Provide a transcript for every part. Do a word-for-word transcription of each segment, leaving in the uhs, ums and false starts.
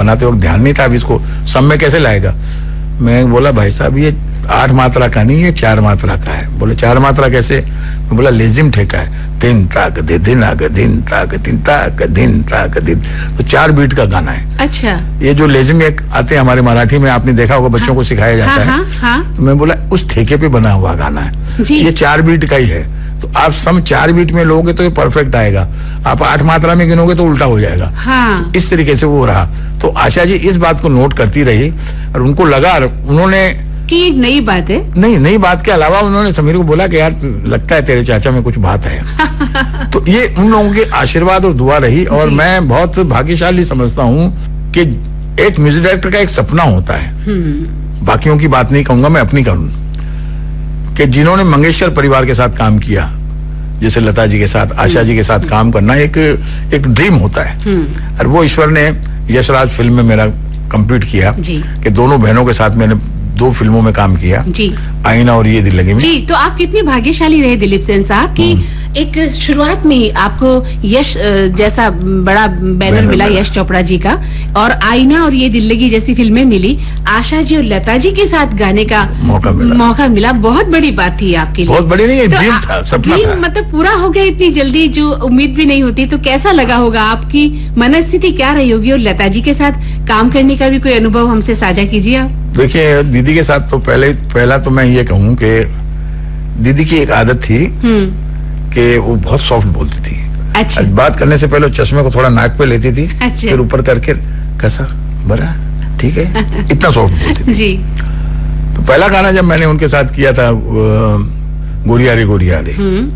बनाते वक्त ध्यान नहीं था, अब इसको सब में कैसे लाएगा। मैं बोला भाई साहब ये आठ मात्रा का नहीं, ये चार मात्रा का है। बोले चार मात्रा कैसे। मैं बोला लेजिम ठेका है, दिन ताक दे दिन आग दिन ताक दिन ताक दिन ताक दिन, तो चार बीट का गाना है। अच्छा। ये जो लेजिम एक आते हैं हमारे मराठी में, आपने देखा होगा, बच्चों हाँ, को सिखाया जाता हाँ, है हाँ, हाँ। तो मैं बोला उस ठेके पे बना हुआ गाना है जी। ये चार बीट का ही है, तो आप सम चार बीट में लोगे तो ये परफेक्ट आएगा, आप आठ मात्रा में गिनोगे तो उल्टा हो जाएगा। हाँ। इस तरीके से वो रहा। तो आशा जी इस बात को नोट करती रही और उनको लगा, उन्होंने कि एक नई बात है। नहीं, नई बात के अलावा उन्होंने समीर को बोला कि यार लगता है तेरे चाचा में कुछ बात है। तो ये उन लोगों के आशीर्वाद और दुआ रही, और मैं बहुत भाग्यशाली समझता हूँ कि एक म्यूजिक डायरेक्टर का एक सपना होता है, बाकियों की बात नहीं कहूंगा, मैं अपनी करूँ, कि जिन्होंने मंगेशकर परिवार के साथ काम किया, जैसे लता जी के साथ, आशा जी के साथ काम करना एक एक ड्रीम होता है। और वो ईश्वर ने यशराज फिल्म में मेरा कंप्लीट किया कि दोनों बहनों के साथ मैंने दो फिल्मों में काम किया जी, आईना और ये दिल लगी में। जी, तो आप कितने भाग्यशाली रहे दिलीप सेन साहब कि एक शुरुआत में आपको यश जैसा बड़ा बैनर मिला, यश चोपड़ा जी का, और आईना और ये दिल लगी जैसी फिल्में मिली, आशा जी और लता जी के साथ गाने का मौका मिला मौका मिला बहुत बड़ी बात थी आपके लिए। बहुत बड़ी नहीं, तो ड्रीम था, सपना था। मतलब पूरा हो गया इतनी जल्दी, जो उम्मीद भी नहीं होती। तो कैसा लगा होगा, आपकी मनस्थिति क्या रही होगी, और लता जी के साथ काम करने का भी कोई अनुभव हमसे साझा कीजिए आप। देखिए दीदी के साथ तो पहले पहला तो मैं ये कहूँ कि दीदी की एक आदत थी कि वो बहुत सॉफ्ट बोलती थी। अच्छा। बात करने से पहले चश्मे को थोड़ा नाक पे लेती थी, अच्छा। फिर ऊपर करके कैसा बरा ठीक है, इतना सॉफ्ट बोलती थी जी। तो पहला गाना जब मैंने उनके साथ किया था गोरिया रे गोरिया रे,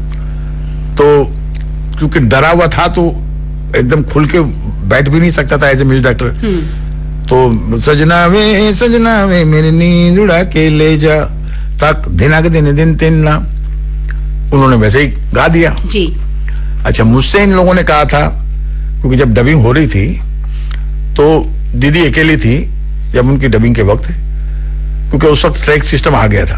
तो क्योंकि डरा हुआ था तो एकदम खुल के बैठ भी नहीं सकता था एज ए म्यूजिक डायरेक्टर। तो सजना वे सजना वे मेरी नींद उड़ा के ले जा तक दिन के दिन दिन तीन ना, उन्होंने वैसे ही गा दिया जी। अच्छा, मुझसे इन लोगों ने कहा था, क्योंकि जब डबिंग हो रही थी तो दीदी अकेली थी जब उनकी डबिंग के वक्त, क्योंकि उस वक्त ट्रैक सिस्टम आ गया था,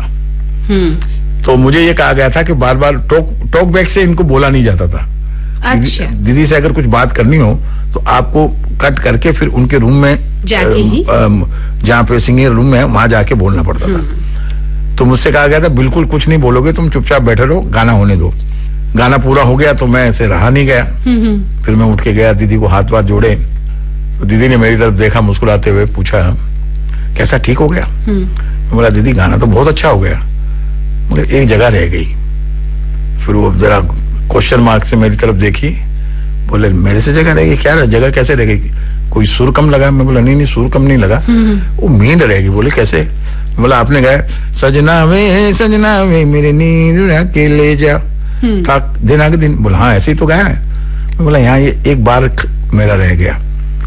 तो मुझे ये कहा गया था कि बार बार टॉक टॉक बैक से इनको बोला नहीं जाता था। अच्छा। दीदी, दीदी से अगर कुछ बात करनी हो तो आपको कट करके फिर उनके रूम में जहाँ पे सिंगिंग रूम है वहां जाके बोलना पड़ता था। तो मुझसे कहा गया था बिल्कुल कुछ नहीं बोलोगे, तुम चुपचाप बैठे रहो, गाना होने दो। गाना पूरा हो गया तो मैं ऐसे रहा नहीं गया, फिर मैं उठ के गया, दीदी को हाथ वाथ जोड़े, तो दीदी ने मेरी तरफ देखा, मुस्कुराते हुए पूछा कैसा, ठीक हो गया? मैं बोला दीदी गाना तो बहुत अच्छा हो गया, मगर एक जगह रह गई। फिर वो जरा क्वेश्चन मार्क से मेरी तरफ देखी, बोले मेरे से जगह रह गई? क्या जगह कैसे रह गई? कोई सुर कम लगा? मैं बोला नहीं नहीं सुर कम नहीं लगा, वो मींड रहेगी। बोले कैसे? बोला आपने गाया सजना वे सजना वे मेरी नींद उड़ा के ले जा तक दिन आगे दिन। बोला हाँ ऐसे ही तो गाया है। मैं बोला यहाँ ये एक बार मेरा रह गया,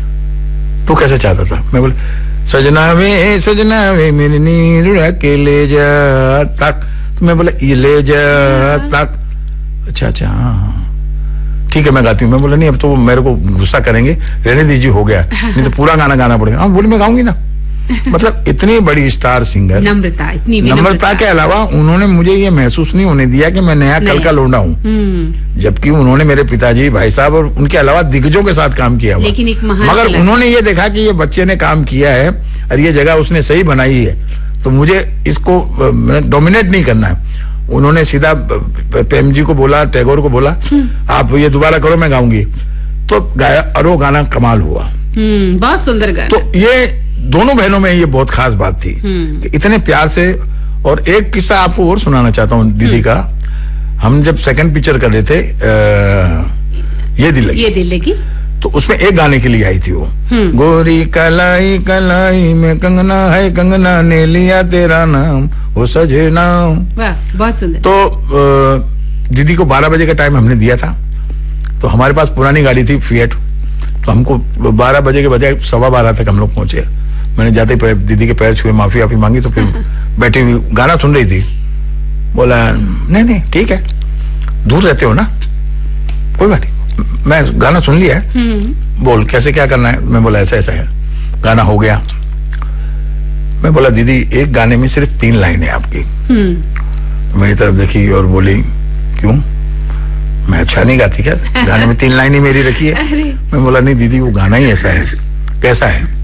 तो कैसे चाहता था? मैं बोला सजना वे सजना वे मेरी नींद उड़ा के ले जा तक, तो मैं बोला ये ले जा तक। अच्छा अच्छा हाँ ठीक है मैं गाती हूँ। मैं बोला नहीं अब तो मेरे को गुस्सा करेंगे, रहने दीजिए हो गया, नहीं तो पूरा गाना गाना पड़ेगा। हाँ बोली मैं गाऊंगी ना। मतलब इतनी बड़ी स्टार सिंगर, नम्रता, इतनी नम्रता के अलावा उन्होंने मुझे ये महसूस नहीं होने दिया कि मैं नया कल का लौंडा हूँ, जबकि उन्होंने मेरे पिताजी, भाई साहब और उनके अलावा दिग्गजों के साथ काम किया हुआ, लेकिन एक महान मगर उन्होंने ये देखा कि ये बच्चे ने काम किया है और ये जगह उसने सही बनाई है, तो मुझे इसको डोमिनेट नहीं करना है। उन्होंने सीधा प्रेम जी को बोला, टैगोर को बोला आप ये दोबारा करो मैं गाऊंगी, तो गाया और वो गाना कमाल हुआ। बहुत सुंदर गाना। तो ये दोनों बहनों में ये बहुत खास बात थी कि इतने प्यार से। और एक किस्सा आपको और सुनाना चाहता हूँ दीदी का। हम जब सेकंड पिक्चर कर रहे थे आ, ये दिल लगी, ये दिल लगी, तो उसमें एक गाने के लिए आई थी वो, गोरी कलाई कलाई में कंगना है, कंगना ने लिया तेरा नाम वो सजे नाम। वाह बहुत सुंदर। तो आ, दीदी को बारह बजे का टाइम हमने दिया था, तो हमारे पास पुरानी गाड़ी थी फिएट, तो हमको बारह बजे के बजाय सवा बारह तक हम लोग पहुंचे। मैंने जाते ही दीदी के पैर छुए, माफी वाफी मांगी, तो फिर बैठी हुई गाना सुन रही थी। बोला नहीं नहीं ठीक है, दूर रहते हो ना, कोई बात नहीं, मैं गाना सुन लिया है, बोल कैसे क्या करना है। मैं बोला ऐसा ऐसा है। गाना हो गया। मैं बोला दीदी एक गाने में सिर्फ तीन लाइन है आपकी। तो मेरी तरफ देखी और बोली क्यों, मैं अच्छा नहीं गाती क्या? गाने में तीन लाइन ही मेरी रखी है। मैं बोला नहीं दीदी वो गाना ही ऐसा है। कैसा है?